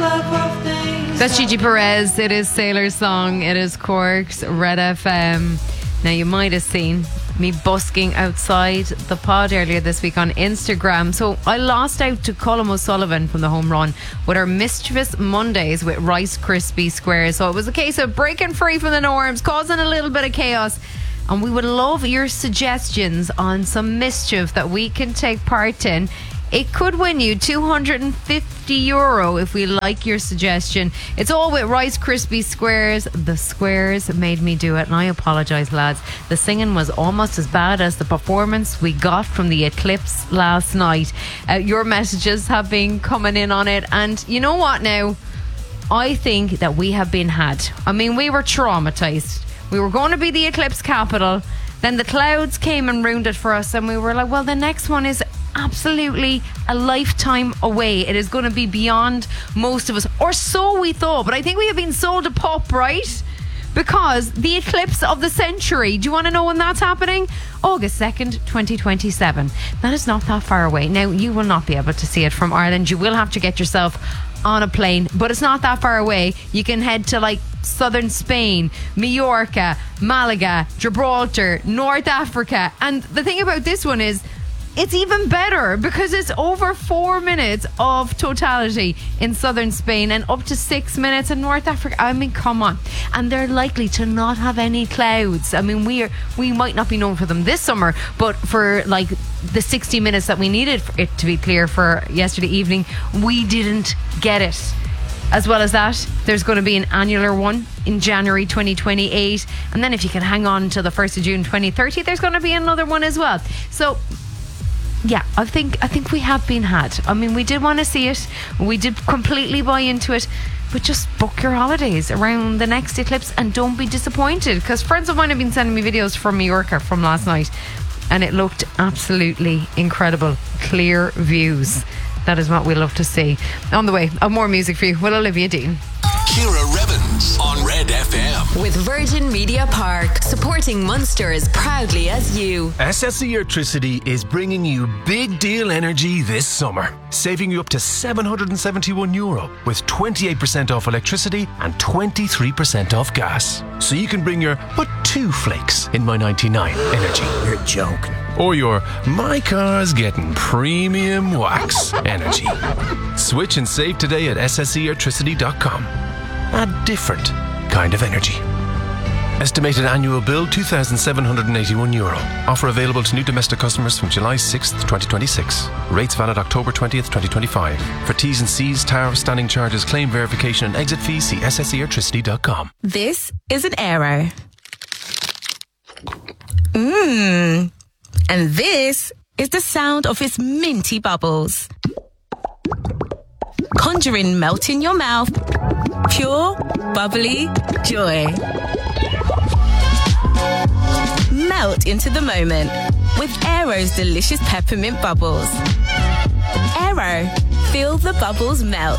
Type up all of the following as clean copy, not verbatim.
That's Gigi Perez. It is Sailor's Song. It is Cork's Red FM. Now, you might have seen me busking outside the pod earlier this week on Instagram. So I lost out to Colm O'Sullivan from the home run with our mischievous Mondays with Rice Krispie Squares. So it was a case of breaking free from the norms, causing a little bit of chaos. And we would love your suggestions on some mischief that we can take part in. It could win you €250 if we like your suggestion. It's all with Rice Krispie Squares. The squares made me do it, and I apologise, lads. The singing was almost as bad as the performance we got from the Eclipse last night. Your messages have been coming in on it, and you know what now? I think that we have been had. I mean, we were traumatised. We were going to be the Eclipse capital. Then the clouds came and ruined it for us, and we were like, well, the next one is absolutely a lifetime away. It is going to be beyond most of us, or so we thought. But I think we have been sold a pup, right? Because the eclipse of the century, do you want to know when that's happening? August 2nd, 2027. That is not that far away. Now, you will not be able to see it from Ireland. You will have to get yourself on a plane, but it's not that far away. You can head to like southern Spain, Mallorca, Malaga, Gibraltar, North Africa. And the thing about this one is it's even better because it's over 4 minutes of totality in southern Spain and up to 6 minutes in North Africa. I mean, come on. And they're likely to not have any clouds. I mean, we might not be known for them this summer, but for like the 60 minutes that we needed for it to be clear for yesterday evening, we didn't get it. As well as that, there's going to be an annular one in January 2028. And then if you can hang on to the 1st of June 2030, there's going to be another one as well. So yeah, I think we have been had. I mean, we did want to see it. We did completely buy into it. But just book your holidays around the next eclipse and don't be disappointed. Because friends of mine have been sending me videos from Mallorca from last night. And it looked absolutely incredible. Clear views. That is what we love to see. On the way, I have more music for you with Olivia Dean. Ciara Revens on Red FM. With Virgin Media Park, supporting Munster as proudly as you. SSE Electricity is bringing you big deal energy this summer, saving you up to €771 with 28% off electricity and 23% off gas. So you can bring your but 2 flakes in my 99 energy. You're joking. Or your my car's getting premium wax energy. Switch and save today at sseelectricity.com. A different kind of energy. Estimated annual bill €2,781. Offer available to new domestic customers from July 6th, 2026. Rates valid October 20th, 2025. For T's and C's, tariff, standing charges, claim verification and exit fees, see sseelectricity.com. This is an Aero. And this is the sound of its minty bubbles. Conjuring melt in your mouth. Pure, bubbly joy. Melt into the moment with Aero's delicious peppermint bubbles. Aero, feel the bubbles melt.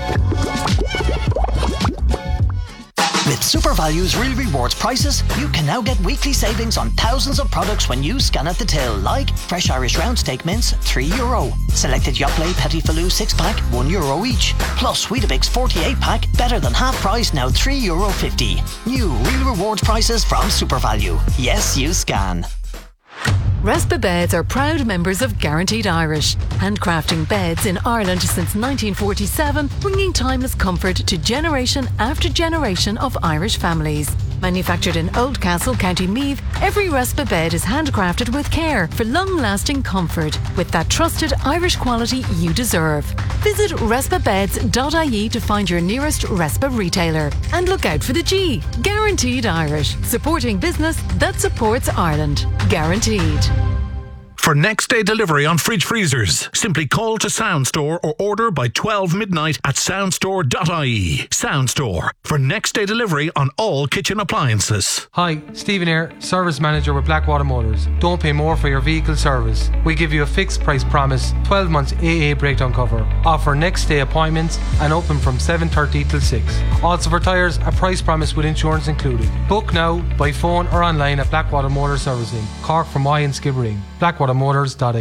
With SuperValue's Real Rewards prices, you can now get weekly savings on thousands of products when you scan at the till, like fresh Irish round steak mince, €3. Selected Yoplait Petit Filou 6-pack, €1 each. Plus Weetabix 48-pack, better than half price, now €3.50. New Real Rewards prices from SuperValue. Yes, you scan. Respa Beds are proud members of Guaranteed Irish, handcrafting beds in Ireland since 1947, bringing timeless comfort to generation after generation of Irish families. Manufactured in Oldcastle, County Meath, every Respa bed is handcrafted with care for long-lasting comfort, with that trusted Irish quality you deserve. Visit respabeds.ie to find your nearest Respa retailer. And look out for the G, Guaranteed Irish, supporting business that supports Ireland. Guaranteed. For next day delivery on fridge freezers, simply call to SoundStore or order by 12 midnight at soundstore.ie. SoundStore, for next day delivery on all kitchen appliances. Hi, Stephen here, Service Manager with Blackwater Motors. Don't pay more for your vehicle service. We give you a fixed price promise, 12 months AA breakdown cover. Offer next day appointments and open from 7:30 till 6. Also for tyres, a price promise with insurance included. Book now by phone or online at Blackwater Motors Servicing, Cork, Fermoy and Skibbereen. BlackwaterMotors.ie.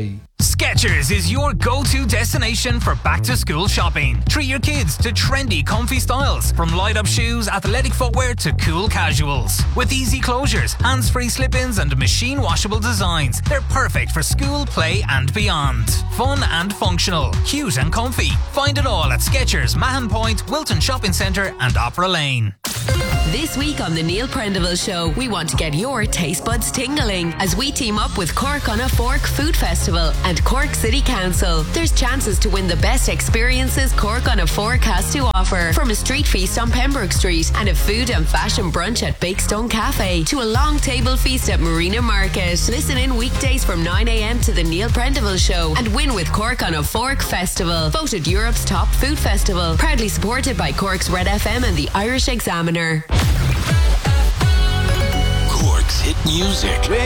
Skechers is your go-to destination for back-to-school shopping. Treat your kids to trendy, comfy styles, from light-up shoes, athletic footwear to cool casuals. With easy closures, hands-free slip-ins and machine-washable designs, they're perfect for school, play and beyond. Fun and functional, cute and comfy. Find it all at Skechers, Mahon Point, Wilton Shopping Centre and Opera Lane. This week on the Neil Prendeville Show, we want to get your taste buds tingling as we team up with Cork on a Fork Food Festival and Cork City Council. There's chances to win the best experiences Cork on a Fork has to offer, from a street feast on Pembroke Street and a food and fashion brunch at Bakestone Cafe to a long table feast at Marina Market. Listen in weekdays from 9 a.m. to the Neil Prendeville Show and win with Cork on a Fork Festival, voted Europe's top food festival, proudly supported by Cork's Red FM and the Irish Examiner. Cork's hit music.